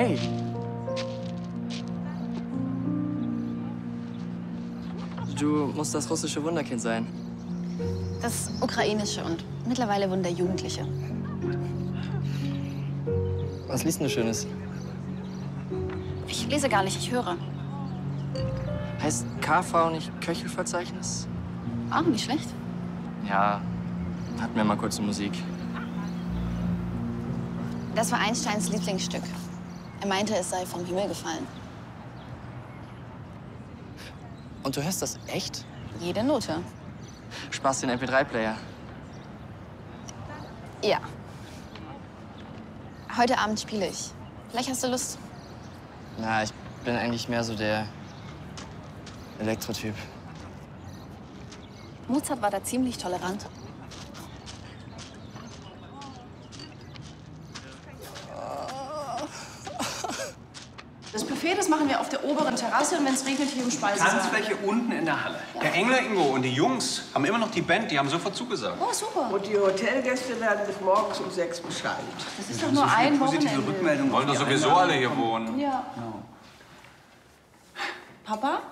Hey. Du musst das russische Wunderkind sein. Das ukrainische und mittlerweile Wunderjugendliche. Was liest du Schönes? Ich lese gar nicht, ich höre. Heißt KV nicht Köchelverzeichnis? Auch nicht schlecht. Ja, hatten wir mal kurze Musik. Das war Einsteins Lieblingsstück. Er meinte, es sei vom Himmel gefallen. Und du hörst das echt? Jede Note. Sparst den MP3-Player? Ja. Heute Abend spiele ich. Vielleicht hast du Lust. Na, ich bin eigentlich mehr so der Elektrotyp. Mozart war da ziemlich tolerant. Das Buffet, das machen wir auf der oberen Terrasse und wenn es regnet, hier im Speisesaal. Tanzfläche unten in der Halle. Ja. Der Engler Ingo und die Jungs haben immer noch die Band, die haben sofort zugesagt. Oh, super. Und die Hotelgäste werden bis morgens um 6 bescheiden. Das ist doch nur ein Wochenende. Rückmeldungen wollen doch sowieso alle hier wohnen. Ja. Papa?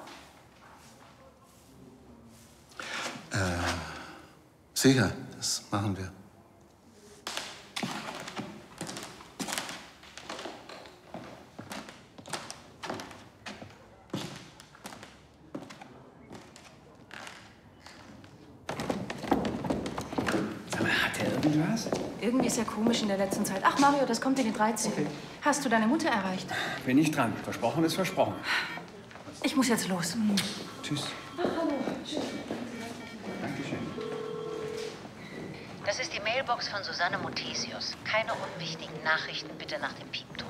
Sicher, das machen wir. Sag mal, hat er irgendwas? Irgendwie ist er komisch in der letzten Zeit. Ach, Mario, das kommt in die 13. Okay. Hast du deine Mutter erreicht? Bin ich dran. Versprochen ist versprochen. Ich muss jetzt los. Tschüss. Ach, hallo. Tschüss. Dankeschön. Das ist die Mailbox von Susanne Muthesius. Keine unwichtigen Nachrichten bitte nach dem Piepton.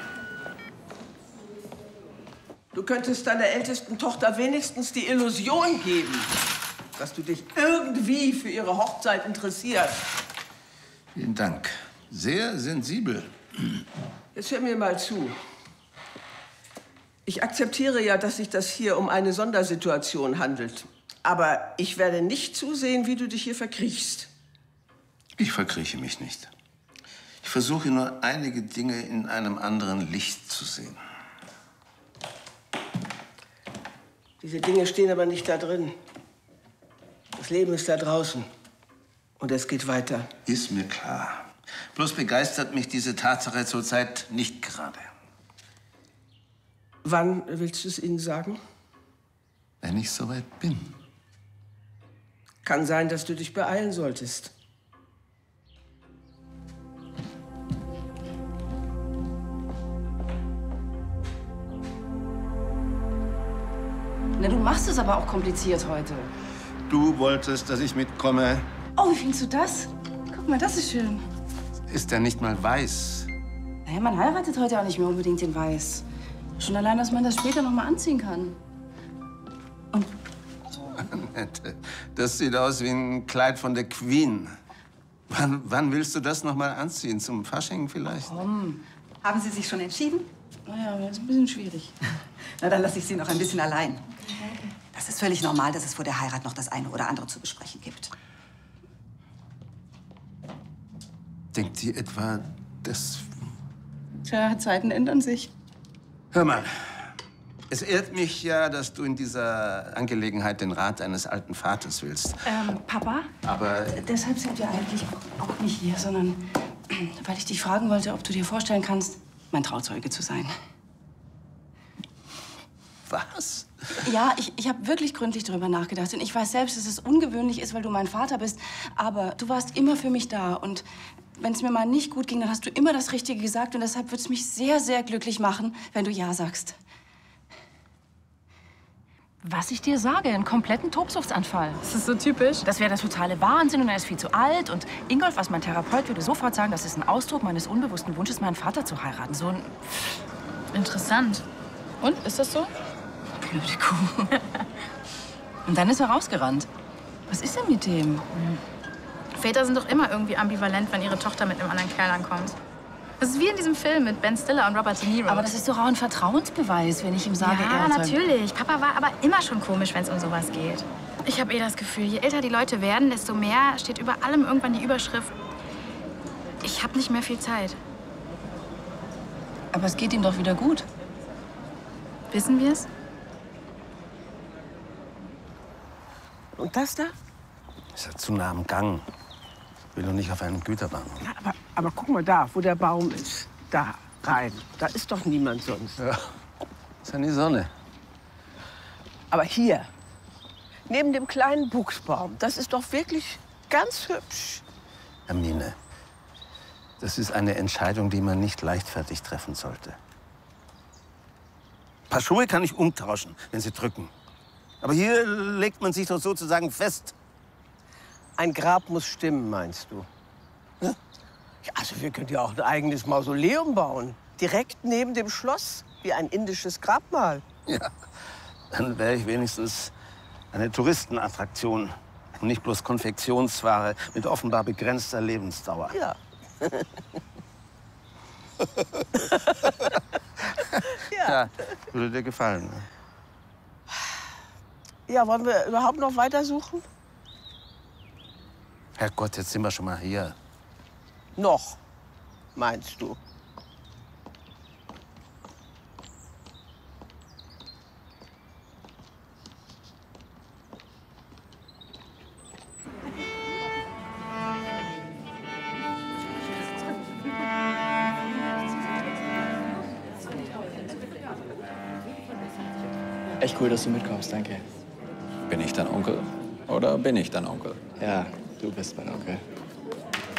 Du könntest deiner ältesten Tochter wenigstens die Illusion geben, dass du dich irgendwie für ihre Hochzeit interessierst. Vielen Dank. Sehr sensibel. Jetzt hör mir mal zu. Ich akzeptiere ja, dass sich das hier um eine Sondersituation handelt. Aber ich werde nicht zusehen, wie du dich hier verkriechst. Ich verkrieche mich nicht. Ich versuche nur, einige Dinge in einem anderen Licht zu sehen. Diese Dinge stehen aber nicht da drin. Das Leben ist da draußen. Und es geht weiter. Ist mir klar. Bloß begeistert mich diese Tatsache zurzeit nicht gerade. Wann willst du es ihnen sagen? Wenn ich soweit bin. Kann sein, dass du dich beeilen solltest. Na, du machst es aber auch kompliziert heute. Du wolltest, dass ich mitkomme. Oh, wie findest du das? Guck mal, das ist schön. Ist er nicht mal weiß? Naja, man heiratet heute auch nicht mehr unbedingt in Weiß. Schon allein, dass man das später noch mal anziehen kann. Und Annette, das sieht aus wie ein Kleid von der Queen. Wann willst du das noch mal anziehen? Zum Fasching vielleicht? komm. Haben Sie sich schon entschieden? Naja, aber das ist ein bisschen schwierig. Na, dann lasse ich Sie noch ein bisschen allein. Das ist völlig normal, dass es vor der Heirat noch das eine oder andere zu besprechen gibt. Denkt ihr etwa, das... Tja, Zeiten ändern sich. Hör mal, es ehrt mich ja, dass du in dieser Angelegenheit den Rat deines alten Vaters willst. Papa? Aber Deshalb sind wir eigentlich auch nicht hier, sondern weil ich dich fragen wollte, ob du dir vorstellen kannst, mein Trauzeuge zu sein. was? Ja, ich habe wirklich gründlich darüber nachgedacht. Und ich weiß selbst, dass es ungewöhnlich ist, weil du mein Vater bist. Aber du warst immer für mich da. Und wenn es mir mal nicht gut ging, dann hast du immer das Richtige gesagt. Und deshalb würde es mich sehr, sehr glücklich machen, wenn du Ja sagst. Was ich dir sage, einen kompletten Tobsuchtsanfall. Das ist so typisch. Das wäre der totale Wahnsinn und er ist viel zu alt. Und Ingolf, als mein Therapeut, würde sofort sagen, das ist ein Ausdruck meines unbewussten Wunsches, meinen Vater zu heiraten. So ein... Interessant. Und, ist das so? Blöde Kuh. Und dann ist er rausgerannt. Was ist denn mit dem? Väter sind doch immer irgendwie ambivalent, wenn ihre Tochter mit einem anderen Kerl ankommt. Das ist wie in diesem Film mit Ben Stiller und Robert De Niro. Aber das ist doch auch ein Vertrauensbeweis, wenn ich ihm sage, ja, er soll... natürlich. Papa war aber immer schon komisch, wenn es um sowas geht. Ich habe das Gefühl, je älter die Leute werden, desto mehr steht über allem irgendwann die Überschrift: Ich habe nicht mehr viel Zeit. Aber es geht ihm doch wieder gut. Wissen wir es? Und das da? Ist ja zu nah am Gang. Will doch nicht auf einen Güterbahnhof. Ja, aber guck mal da, wo der Baum ist. Da rein. Da ist doch niemand sonst. Ja, ist ja die Sonne. Aber hier, neben dem kleinen Buchsbaum, das ist doch wirklich ganz hübsch. Hermine, das ist eine Entscheidung, die man nicht leichtfertig treffen sollte. Ein paar Schuhe kann ich umtauschen, wenn sie drücken. Aber hier legt man sich doch sozusagen fest. Ein Grab muss stimmen, meinst du? Ja? Ja, also wir könnten ja auch ein eigenes Mausoleum bauen. Direkt neben dem Schloss, wie ein indisches Grabmal. Ja, dann wäre ich wenigstens eine Touristenattraktion und nicht bloß Konfektionsware mit offenbar begrenzter Lebensdauer. Ja. Ja, würde dir gefallen. Ne? Ja, wollen wir überhaupt noch weitersuchen? Herrgott, jetzt sind wir schon mal hier. Noch, meinst du? Echt cool, dass du mitkommst, danke. Bin ich dein Onkel oder bin ich dein Onkel? Ja, du bist mein Onkel.